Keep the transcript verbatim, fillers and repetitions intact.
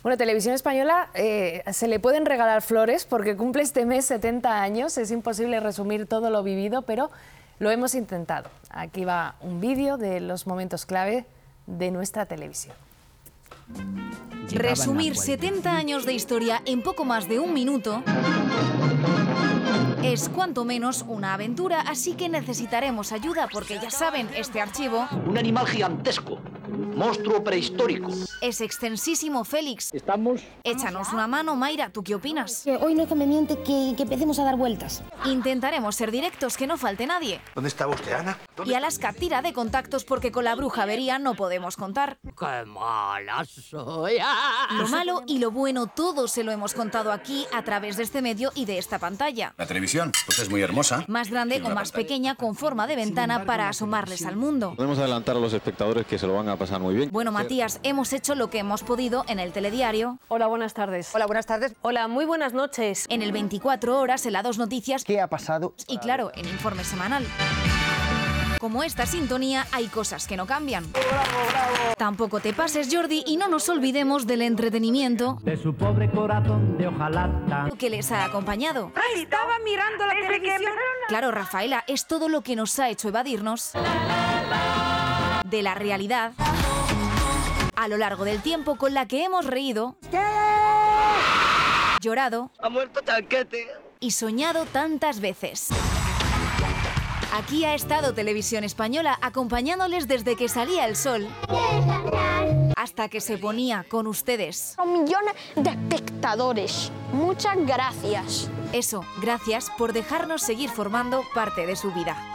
Bueno, Televisión Española eh, se le pueden regalar flores porque cumple este mes setenta años. Es imposible resumir todo lo vivido, pero lo hemos intentado. Aquí va un vídeo de los momentos clave de nuestra televisión. Resumir setenta años de historia en poco más de un minuto es cuanto menos una aventura, así que necesitaremos ayuda porque ya saben, este archivo... Un animal gigantesco, un monstruo prehistórico. Es extensísimo, Félix. Estamos... Échanos una mano, Mayra, ¿tú qué opinas? Que hoy no es conveniente que, que empecemos a dar vueltas. Intentaremos ser directos, que no falte nadie. ¿Dónde estaba usted, Ana? Y Alaska tira de contactos porque con la bruja avería no podemos contar. ¡Qué mala soy! Lo malo y lo bueno todo se lo hemos contado aquí a través de este medio y de esta pantalla. La televisión, pues es muy hermosa. Más grande o más pequeña, con forma de ventana para asomarles al mundo. Podemos adelantar a los espectadores que se lo van a pasar muy bien. Bueno, Matías, hemos hecho lo que hemos podido en el telediario. Hola, buenas tardes. Hola, buenas tardes. Hola, muy buenas noches. En el veinticuatro horas, en la dos Noticias. ¿Qué ha pasado? Y claro, en Informe Semanal. Como esta sintonía, hay cosas que no cambian. ¡Bravo, bravo! Tampoco te pases, Jordi, y no nos olvidemos del entretenimiento de su pobre corazón de hojalata que les ha acompañado. ¡Ay, estaba mirando la televisión! Claro, Rafaela, es todo lo que nos ha hecho evadirnos de la realidad a lo largo del tiempo, con la que hemos reído, llorado, ha muerto Chanquete y soñado tantas veces. Aquí ha estado Televisión Española acompañándoles desde que salía el sol hasta que se ponía con ustedes. Son millones de espectadores. Muchas gracias. Eso, gracias por dejarnos seguir formando parte de su vida.